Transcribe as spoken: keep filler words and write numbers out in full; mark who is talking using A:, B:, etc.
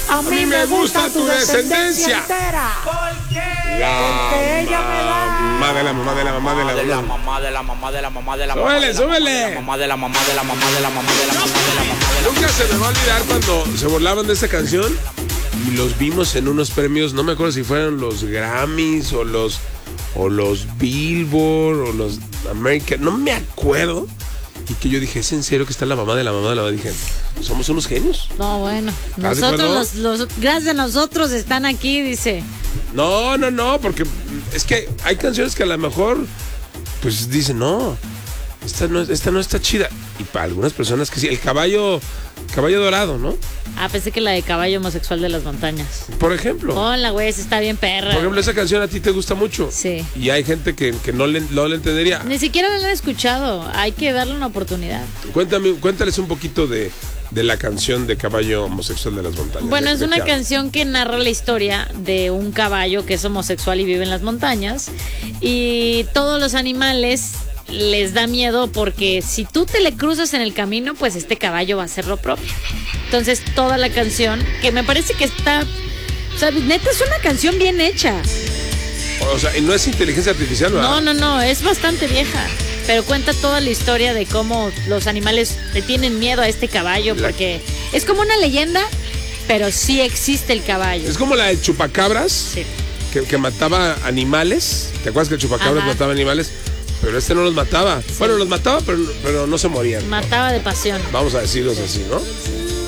A: A mí me gusta tu descendencia
B: entera.
A: La
B: Porque ella me da.
A: mamá de la mamá de la mamá de la
C: de la
A: mamá.
C: mamá de la mamá de la mamá de la mamá.
A: Súbele, súbele.
C: Mamá de la mamá de la mamá de la mamá de la mamá de la mamá de la
A: Nunca se me va a olvidar cuando se burlaban de esta canción y los vimos en unos premios, no me acuerdo si fueron los Grammys o los o los Billboard o los American, no me acuerdo. Y que yo dije, ¿es en serio que está la mamá de la mamá de la mamá? Dije, somos unos genios.
B: No, bueno.
A: ¿Estás de
B: Nosotros,
A: acuerdo?
B: los, los, gracias a nosotros están aquí, dice.
A: No, no, no, porque es que hay canciones que a lo mejor, pues dicen, no, esta no, esta no está chida. Y para algunas personas que sí, el caballo, caballo dorado, ¿no?
B: Ah, pensé que la de Caballo Homosexual de las Montañas.
A: Por ejemplo.
B: Hola, güey, esa está bien perra.
A: Por ejemplo, esa canción a ti te gusta mucho.
B: Sí.
A: Y hay gente que, que no, le, no le entendería.
B: Ni siquiera la han escuchado. Hay que darle una oportunidad.
A: Cuéntame, cuéntales un poquito de, de la canción de Caballo Homosexual de las Montañas.
B: Bueno,
A: ¿De-
B: es
A: de
B: una
A: qué habla?
B: canción que narra la historia de un caballo que es homosexual y vive en las montañas. Y todos los animales les da miedo porque si tú te le cruzas en el camino, pues este caballo va a hacer lo propio. Entonces toda la canción, que me parece que está, o sea, neta es una canción bien hecha.
A: O sea, y no es inteligencia artificial, ¿verdad?
B: No, no, no, es bastante vieja. Pero cuenta toda la historia de cómo los animales le tienen miedo a este caballo,
A: La-
B: porque es como una leyenda, pero sí existe el caballo.
A: Es como la de Chupacabras,
B: Sí.
A: que, que mataba animales. ¿Te acuerdas que el Chupacabras
B: Ajá.
A: mataba animales? Pero este no los mataba. Bueno, los mataba, pero, pero no se morían.
B: Mataba de pasión.
A: Vamos a decirlos así, ¿no?